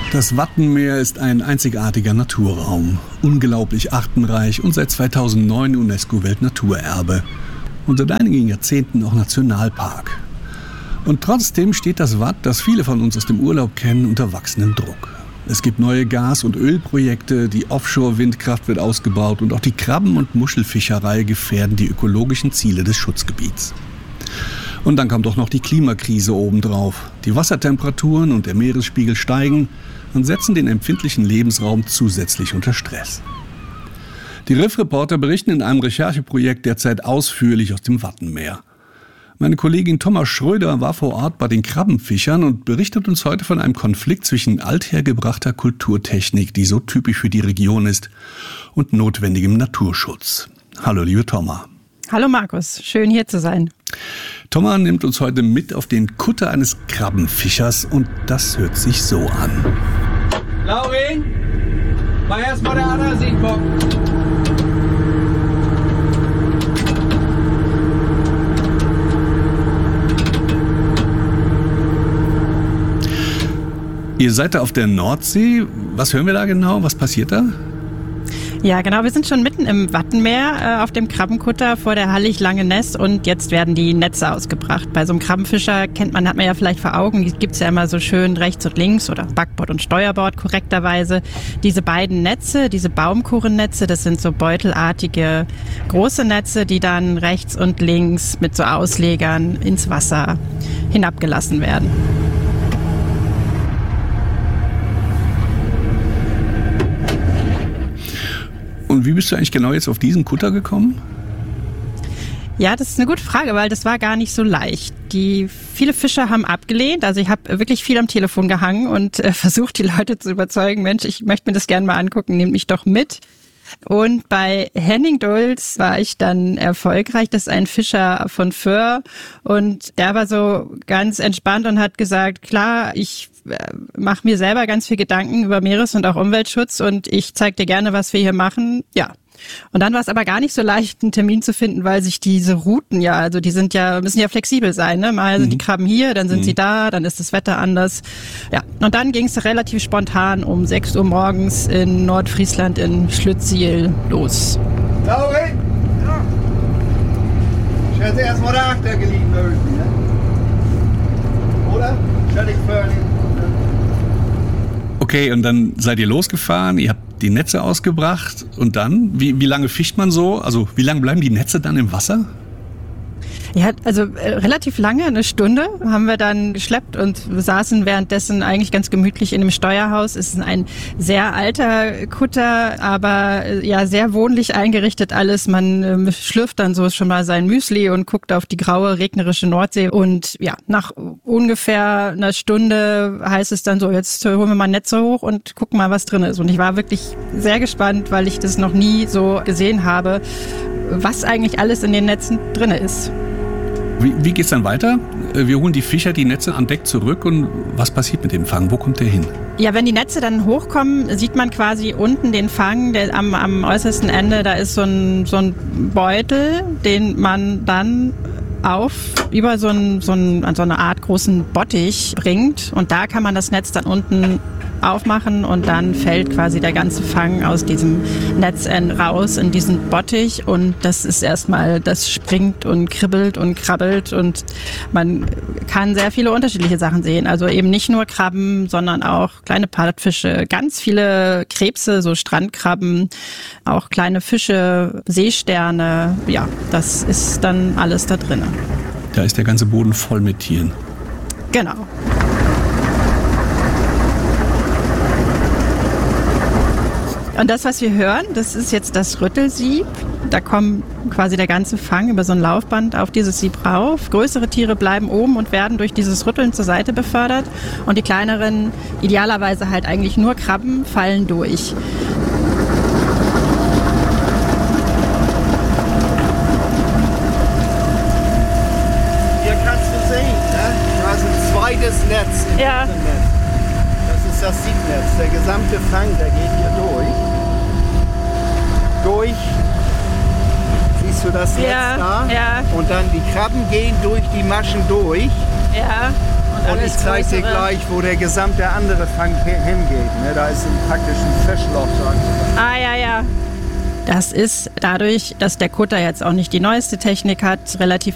Das Wattenmeer ist ein einzigartiger Naturraum, unglaublich artenreich und seit 2009 UNESCO-Weltnaturerbe und seit einigen Jahrzehnten auch Nationalpark. Und trotzdem steht das Watt, das viele von uns aus dem Urlaub kennen, unter wachsendem Druck. Es gibt neue Gas- und Ölprojekte, die Offshore-Windkraft wird ausgebaut und auch die Krabben- und Muschelfischerei gefährden die ökologischen Ziele des Schutzgebiets. Und dann kommt auch noch die Klimakrise obendrauf. Die Wassertemperaturen und der Meeresspiegel steigen und setzen den empfindlichen Lebensraum zusätzlich unter Stress. Die Riff-Reporter berichten in einem Rechercheprojekt derzeit ausführlich aus dem Wattenmeer. Meine Kollegin Thomas Schröder war vor Ort bei den Krabbenfischern und berichtet uns heute von einem Konflikt zwischen althergebrachter Kulturtechnik, die so typisch für die Region ist, und notwendigem Naturschutz. Hallo, liebe Thomas. Hallo Markus, schön hier zu sein. Thomas nimmt uns heute mit auf den Kutter eines Krabbenfischers und das hört sich so an. Laurin, mach erst mal der Anasiedbock. Ihr seid da auf der Nordsee. Was hören wir da genau? Was passiert da? Ja, genau. Wir sind schon mitten im Wattenmeer auf dem Krabbenkutter vor der Hallig-Langeness und jetzt werden die Netze ausgebracht. Bei so einem Krabbenfischer hat man ja vielleicht vor Augen, die gibt's ja immer so schön rechts und links oder Backbord und Steuerbord korrekterweise. Diese beiden Netze, diese Baumkurrennetze, das sind so beutelartige große Netze, die dann rechts und links mit so Auslegern ins Wasser hinabgelassen werden. Und wie bist du eigentlich genau jetzt auf diesen Kutter gekommen? Ja, das ist eine gute Frage, weil das war gar nicht so leicht. Viele Fischer haben abgelehnt. Also ich habe wirklich viel am Telefon gehangen und versucht, die Leute zu überzeugen, Mensch, ich möchte mir das gerne mal angucken, nehmt mich doch mit. Und bei Henning Dulz war ich dann erfolgreich. Das ist ein Fischer von Föhr und der war so ganz entspannt und hat gesagt, klar, ich mache mir selber ganz viel Gedanken über Meeres- und auch Umweltschutz und ich zeige dir gerne, was wir hier machen. Ja. Und dann war es aber gar nicht so leicht, einen Termin zu finden, weil sich diese Routen müssen ja flexibel sein, ne? Mal sind die Krabben hier, dann sind sie da, dann ist das Wetter anders. Ja. Und dann ging es relativ spontan um 6 Uhr morgens in Nordfriesland in Schlüttsiel los. Laurin! Ja. Ich hätte erst mal der Achter geliehen müssen, ne? Oder? Stell ich vor. Okay, und dann seid ihr losgefahren, ihr habt die Netze ausgebracht und dann? Wie lange fischt man so? Also wie lange bleiben die Netze dann im Wasser? Ja, also relativ lange, eine Stunde haben wir dann geschleppt und wir saßen währenddessen eigentlich ganz gemütlich in dem Steuerhaus. Es ist ein sehr alter Kutter, aber ja sehr wohnlich eingerichtet alles. Man schlürft dann so schon mal sein Müsli und guckt auf die graue, regnerische Nordsee. Und ja, nach ungefähr einer Stunde heißt es dann so, jetzt holen wir mal Netze hoch und gucken mal, was drin ist. Und ich war wirklich sehr gespannt, weil ich das noch nie so gesehen habe, was eigentlich alles in den Netzen drin ist. Wie geht's dann weiter? Wir holen die Fischer die Netze an Deck zurück und was passiert mit dem Fang? Wo kommt der hin? Ja, wenn die Netze dann hochkommen, sieht man quasi unten den Fang, am äußersten Ende, da ist so ein Beutel, den man dann über so eine Art großen Bottich bringt und da kann man das Netz dann unten aufmachen und dann fällt quasi der ganze Fang aus diesem Netz raus in diesen Bottich und das ist erstmal, das springt und kribbelt und krabbelt und man kann sehr viele unterschiedliche Sachen sehen. Also eben nicht nur Krabben, sondern auch kleine Plattfische, ganz viele Krebse, so Strandkrabben, auch kleine Fische, Seesterne. Ja, das ist dann alles da drin. Da ist der ganze Boden voll mit Tieren. Genau. Und das, was wir hören, das ist jetzt das Rüttelsieb. Da kommt quasi der ganze Fang über so ein Laufband auf dieses Sieb rauf. Größere Tiere bleiben oben und werden durch dieses Rütteln zur Seite befördert. Und die kleineren, idealerweise halt eigentlich nur Krabben, fallen durch. Hier kannst du sehen, ne? Da ist ein zweites Netz im Ja. Netz. Das ist das Siebnetz. Der gesamte Fang, der geht hier durch. Siehst du das Netz da? Ja. Und dann die Krabben gehen durch die Maschen durch. Ja. Und Und ich zeige dir gleich, wo der gesamte andere Fang hingeht. Ne? Da ist praktisch ein Fischloch. Ja. Das ist dadurch, dass der Kutter jetzt auch nicht die neueste Technik hat, relativ